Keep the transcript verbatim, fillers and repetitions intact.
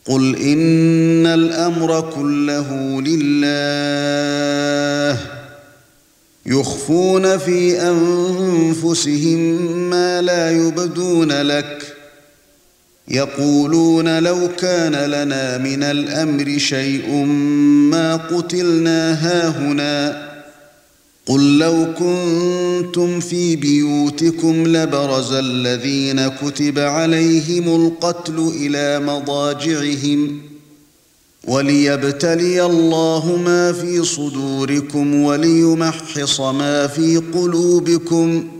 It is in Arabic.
قُلْ إِنَّ الْأَمْرَ كُلَّهُ لِلَّهِ يُخْفُونَ فِي أَنفُسِهِم مَّا لَا يُبْدُونَ لَكَ يَقُولُونَ لَوْ كَانَ لَنَا مِنَ الْأَمْرِ شَيْءٌ مَّا قُتِلْنَا هَاهُنَا قُل لَّوْ كُنتُمْ فِي بِيُوتِكُمْ لَبَرَزَ الَّذِينَ كُتِبَ عَلَيْهِمُ الْقَتْلُ إِلَى مَضَاجِعِهِمْ وَلِيَبْتَلِيَ اللَّهُ مَا فِي صُدُورِكُمْ وَلِيُمَحِّصَ مَا فِي قُلُوبِكُمْ